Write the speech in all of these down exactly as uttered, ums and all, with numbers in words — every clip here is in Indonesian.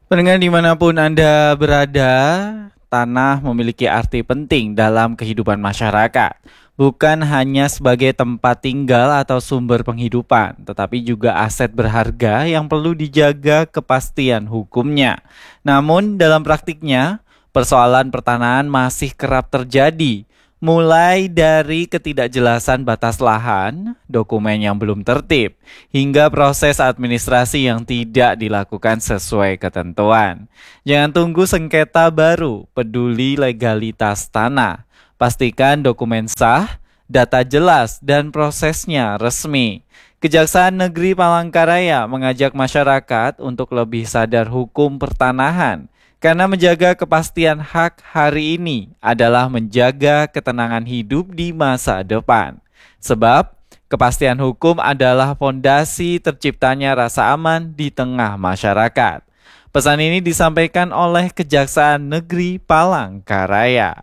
Pendengar dimanapun Anda berada, tanah memiliki arti penting dalam kehidupan masyarakat. Bukan hanya sebagai tempat tinggal atau sumber penghidupan, tetapi juga aset berharga yang perlu dijaga kepastian hukumnya. Namun dalam praktiknya, persoalan pertanahan masih kerap terjadi. Mulai dari ketidakjelasan batas lahan, dokumen yang belum tertib, hingga proses administrasi yang tidak dilakukan sesuai ketentuan. Jangan tunggu sengketa baru, peduli legalitas tanah. Pastikan dokumen sah, data jelas, dan prosesnya resmi. Kejaksaan Negeri Palangkaraya mengajak masyarakat untuk lebih sadar hukum pertanahan. Karena menjaga kepastian hak hari ini adalah menjaga ketenangan hidup di masa depan. Sebab kepastian hukum adalah fondasi terciptanya rasa aman di tengah masyarakat. Pesan ini disampaikan oleh Kejaksaan Negeri Palangkaraya.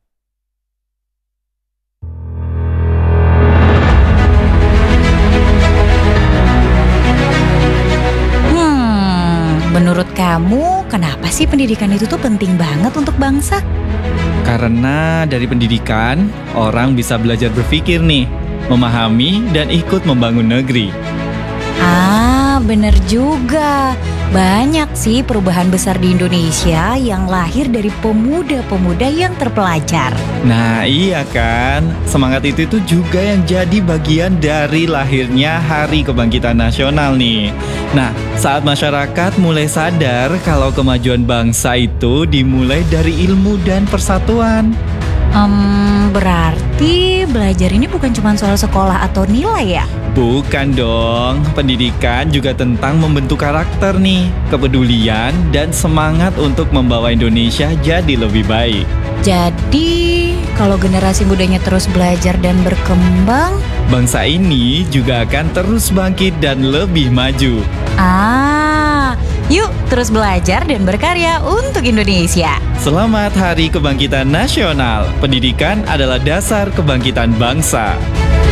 Menurut kamu, kenapa sih pendidikan itu tuh penting banget untuk bangsa? Karena dari pendidikan, orang bisa belajar berpikir nih, memahami dan ikut membangun negeri. Ah, bener juga. Banyak sih perubahan besar di Indonesia yang lahir dari pemuda-pemuda yang terpelajar. Nah iya kan, semangat itu, itu juga yang jadi bagian dari lahirnya Hari Kebangkitan Nasional nih. Nah, saat masyarakat mulai sadar kalau kemajuan bangsa itu dimulai dari ilmu dan persatuan. Um, berarti belajar ini bukan cuma soal sekolah atau nilai ya? Bukan dong, pendidikan juga tentang membentuk karakter nih, kepedulian dan semangat untuk membawa Indonesia jadi lebih baik. Jadi, kalau generasi mudanya terus belajar dan berkembang, bangsa ini juga akan terus bangkit dan lebih maju. Ah, yuk terus belajar dan berkarya untuk Indonesia. Selamat Hari Kebangkitan Nasional. Pendidikan adalah dasar kebangkitan bangsa.